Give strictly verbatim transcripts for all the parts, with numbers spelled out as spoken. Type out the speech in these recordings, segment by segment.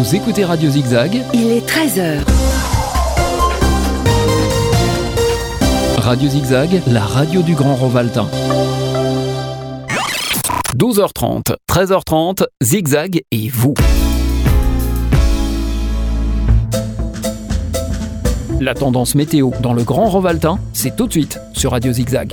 Vous écoutez Radio Zigzag. Il est treize heures. Radio Zigzag, la radio du Grand Rovaltin. douze heures trente, treize heures trente, Zigzag et vous. La tendance météo dans le Grand Rovaltin, c'est tout de suite sur Radio Zigzag.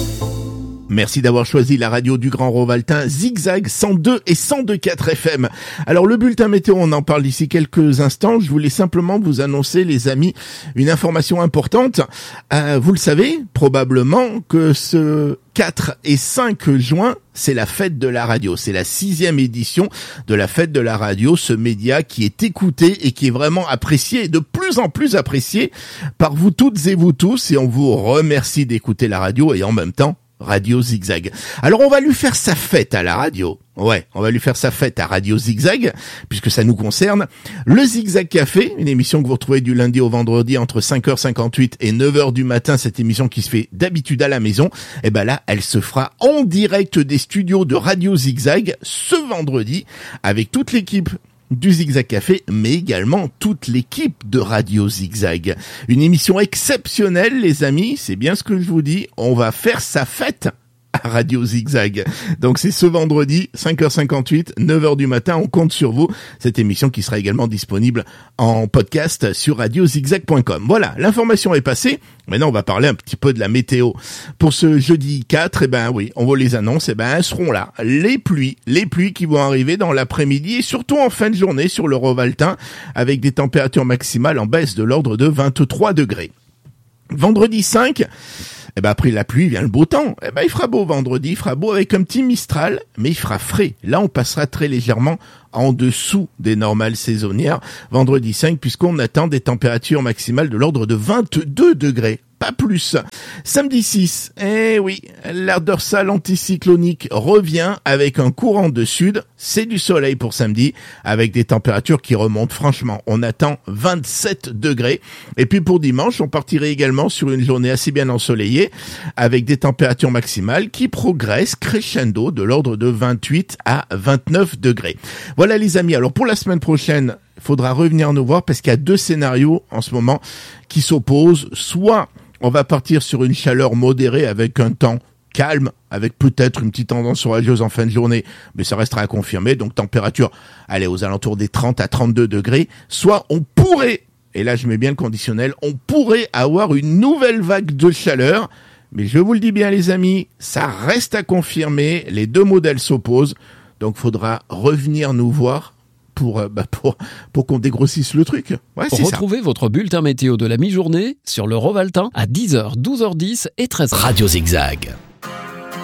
Merci d'avoir choisi la radio du Grand Rovaltin, Zigzag cent deux et cent deux virgule quatre F M. Alors le bulletin météo, on en parle d'ici quelques instants. Je voulais simplement vous annoncer, les amis, une information importante. Euh, vous le savez probablement que ce quatre et cinq juin, c'est la fête de la radio. C'est la sixième édition de la fête de la radio, ce média qui est écouté et qui est vraiment apprécié, et de plus en plus apprécié par vous toutes et vous tous. Et on vous remercie d'écouter la radio et en même temps, Radio Zigzag. Alors on va lui faire sa fête à la radio. Ouais, on va lui faire sa fête à Radio Zigzag, puisque ça nous concerne. Le Zigzag Café, une émission que vous retrouvez du lundi au vendredi entre cinq heures cinquante-huit et neuf heures du matin, cette émission qui se fait d'habitude à la maison, et ben là, elle se fera en direct des studios de Radio Zigzag ce vendredi, avec toute l'équipe du Zigzag Café, mais également toute l'équipe de Radio Zigzag. Une émission exceptionnelle, les amis, c'est bien ce que je vous dis, on va faire sa fête à Radio Zigzag. Donc c'est ce vendredi, cinq heures cinquante-huit, neuf heures du matin, on compte sur vous. Cette émission qui sera également disponible en podcast sur radio zigzag point com. Voilà, l'information est passée. Maintenant, on va parler un petit peu de la météo. Pour ce jeudi quatre, eh ben oui, on vous les annonce, eh ben elles seront là. Les pluies, les pluies qui vont arriver dans l'après-midi et surtout en fin de journée sur le Rovaltin, avec des températures maximales en baisse de l'ordre de vingt-trois degrés. Vendredi cinq, eh ben après la pluie vient le beau temps. Eh ben il fera beau vendredi, il fera beau avec un petit mistral, mais il fera frais. Là, on passera très légèrement en dessous des normales saisonnières. Vendredi cinq, puisqu'on attend des températures maximales de l'ordre de vingt-deux degrés. Pas plus. Samedi six, eh oui, l'air dorsal anticyclonique revient avec un courant de sud. C'est du soleil pour samedi, avec des températures qui remontent franchement. On attend vingt-sept degrés. Et puis pour dimanche, on partirait également sur une journée assez bien ensoleillée, avec des températures maximales qui progressent crescendo de l'ordre de vingt-huit à vingt-neuf degrés. Voilà les amis, alors pour la semaine prochaine, il faudra revenir nous voir parce qu'il y a deux scénarios en ce moment qui s'opposent. Soit on va partir sur une chaleur modérée avec un temps calme, avec peut-être une petite tendance orageuse en fin de journée, mais ça restera à confirmer, donc température, allez, aux alentours des trente à trente-deux degrés. Soit on pourrait, et là je mets bien le conditionnel, on pourrait avoir une nouvelle vague de chaleur, mais je vous le dis bien les amis, ça reste à confirmer, les deux modèles s'opposent, donc faudra revenir nous voir pour, bah pour, pour qu'on dégrossisse le truc. Ouais, c'est Retrouvez ça. Votre bulletin météo de la mi-journée sur le Rovaltin à dix heures, douze heures dix et treize heures. Radio Zigzag.